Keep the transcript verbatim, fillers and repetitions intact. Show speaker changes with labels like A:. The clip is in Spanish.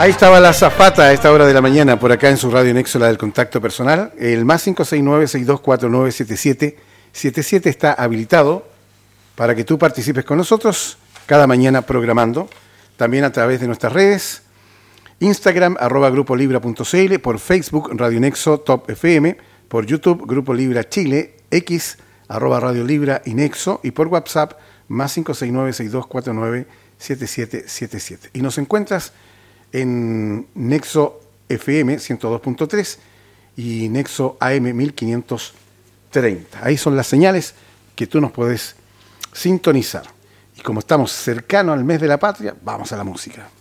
A: Ahí estaba la Zafata a esta hora de la mañana, por acá en su radio Nexo, la del contacto personal. El más cinco seis nueve, seis dos cuatro nueve, siete siete siete siete está habilitado para que tú participes con nosotros cada mañana programando. También a través de nuestras redes, Instagram, arroba grupo libra punto c l, por Facebook, Radio Nexo Top F M, por YouTube, Grupo Libra Chile, X, arroba Radio Libra y Nexo, y por WhatsApp, más cinco seis nueve, seis dos cuatro nueve, siete siete siete siete. Y nos encuentras en Nexo F M ciento dos punto tres y Nexo A M mil quinientos treinta. Ahí son las señales que tú nos puedes sintonizar. Y como estamos cercanos al mes de la patria, vamos a la música.